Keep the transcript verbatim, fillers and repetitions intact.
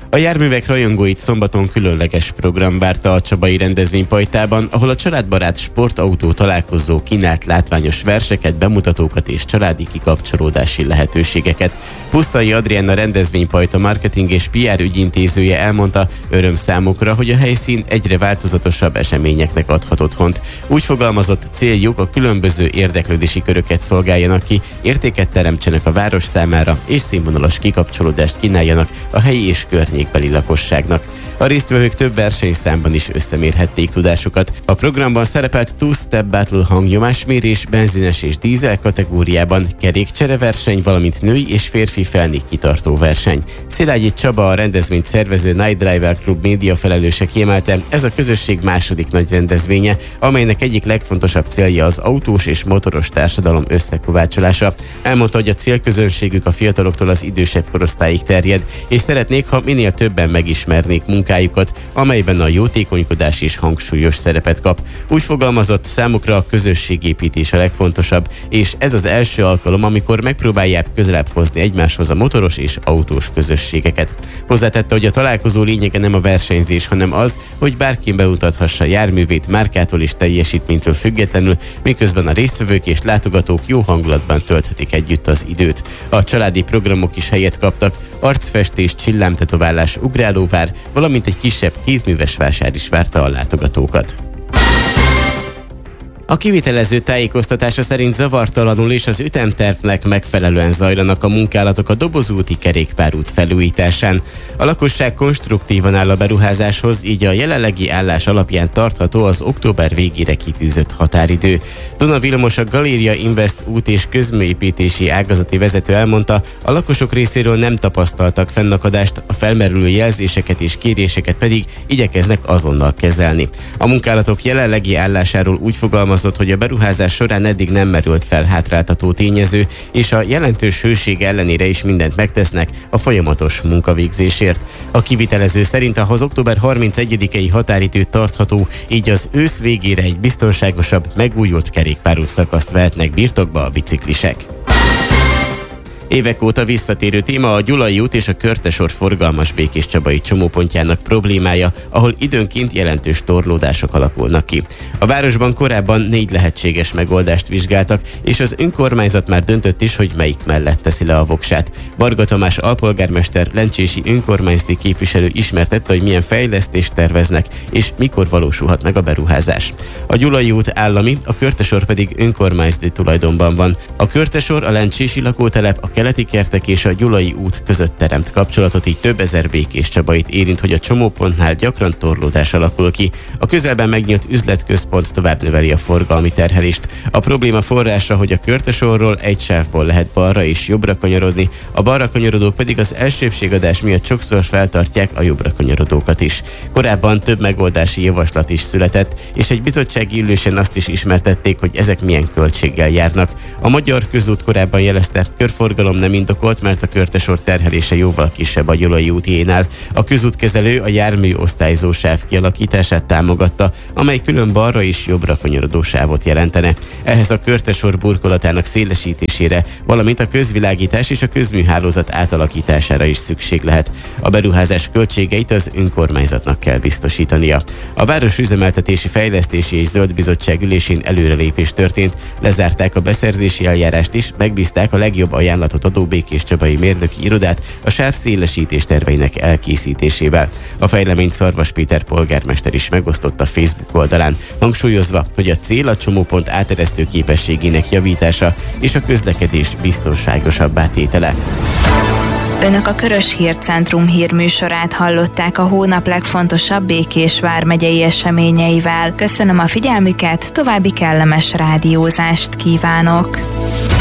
A járművek rajongóit szombaton különleges program várta a Csabai rendezvénypajtában, ahol a családbarát sportautó találkozó kínált látványos verseket, bemutatókat és családi kikapcsolódási lehetőségeket. Pusztai Adrián, a rendezvénypajta marketing és pé er ügyintézője elmondta, öröm számukra, hogy a helyszín egyre változatosabb eseményeknek adhat otthont. Úgy fogalmazott, céljuk a különböző érdeklődési köröket szolgáljanak ki, értéket teremtsenek a város számára és színvonalas kikapcsolódást kínáljanak a helyi és környékbeli lakosságnak. A résztvevők több versenyszámban is összemérhették tudásukat. A programban szerepelt Two-Step Battle hangnyomásmérés, benzines és dízel kategóriában, kerékcsereverseny, valamint női és férfi felnék kitartó verseny. Szilágyi Csaba, a rendezvényt szervező Night Driver Club média felelőse kiemelte, ez a közösség második nagy rendezvénye, amelynek egyik legfontosabb célja az autós és motoros társadalom összekovácsolása. Elmondta, hogy a célközönségük a fiataloktól az idősebb korosztályig terjed, és szeretnék, ha minél többen megismernék munkájukat, amelyben a jótékonykodás is hangsúlyos szerepet kap. Úgy fogalmazott, számukra a közösségépítés a legfontosabb, és ez az első alkalom, amikor megpróbálják közelebb hozni egymáshoz a motoros és autós közösségeket. Hozzátette, hogy a találkozó lényege nem a versenyzés, hanem az, hogy bárki bemutathassa járművét márkától és teljesítménytől függetlenül, miközben a résztvevők és látogatók jó hangulatban tölthetik együtt az időt. A családi programok is helyet kaptak, arcfestés, csillámtetoválás, ugrálóvár, valamint egy kisebb kézműves vásár is várta a látogatókat. A kivitelező tájékoztatása szerint zavartalanul és az ütemtervnek megfelelően zajlanak a munkálatok a Dobozúti kerékpárút felújításán. A lakosság konstruktívan áll a beruházáshoz, így a jelenlegi állás alapján tartható az október végére kitűzött határidő. Dona Vilmos, a Galéria Invest út- és közműépítési ágazati vezető elmondta, a lakosok részéről nem tapasztaltak fennakadást, a felmerülő jelzéseket és kéréseket pedig igyekeznek azonnal kezelni. A munkálatok jelenlegi állásáról úgy fogalmaz, hogy a beruházás során eddig nem merült fel hátráltató tényező, és a jelentős hőség ellenére is mindent megtesznek a folyamatos munkavégzésért. A kivitelező szerint az október harmincegyedikei határidő tartható, így az ősz végére egy biztonságosabb, megújult kerékpárút szakaszt vehetnek birtokba a biciklisek. Évek óta visszatérő téma a Gyulai út és a Körtesor forgalmas Békéscsabai csomópontjának problémája, ahol időnként jelentős torlódások alakulnak ki. A városban korábban négy lehetséges megoldást vizsgáltak, és az önkormányzat már döntött is, hogy melyik mellett teszi le a voksát. Varga Tamás alpolgármester, lencsési önkormányzati képviselő ismertette, hogy milyen fejlesztést terveznek, és mikor valósulhat meg a beruházás. A Gyulai út állami, a Körtesor pedig önkormányzati tulajdonban van. A Körtesor, a lencsési lakótelep, a Keleti Kertek és a Gyulai út között teremt kapcsolatot, így több ezer békéscsabait érint, hogy a csomópontnál gyakran torlódás alakul ki. A közelben megnyílt üzletközpont tovább növeli a forgalmi terhelést. A probléma forrása, hogy a Körtesorról egy sávból lehet balra és jobbra kanyarodni, a balra kanyarodók pedig az elsőbbségadás miatt sokszor feltartják a jobbra kanyarodókat is. Korábban több megoldási javaslat is született, és egy bizottsági ülésen azt is ismertették, hogy ezek milyen költséggel járnak. A Magyar Közút korábban jelezte, körforgalom nem indokolt, mert a Körtesor terhelése jóval kisebb a Gyulai útjénál. A közútkezelő a jármű osztályzó sáv kialakítását támogatta, amely külön balra és jobbra kanyarodó sávot jelentene. Ehhez a Körtesor burkolatának szélesítésére, valamint a közvilágítás és a közműhálózat átalakítására is szükség lehet. A beruházás költségeit az önkormányzatnak kell biztosítania. A Város Üzemeltetési Fejlesztési és Zöld Bizottság ülésén előrelépés történt, lezárták a beszerzési eljárást is, megbízták a legjobb ajánlatot adó Békéscsabai mérnöki irodát a sáv szélesítés terveinek elkészítésével. A fejleményt Szarvas Péter polgármester is megosztotta Facebook oldalán, hangsúlyozva, hogy a cél a csomópont áteresztő képességének javítása és a közlekedés biztonságosabbá tétele. Önök a Körös Hírcentrum hírműsorát hallották a hónap legfontosabb Békés vármegyei eseményeivel. Köszönöm a figyelmüket, további kellemes rádiózást kívánok!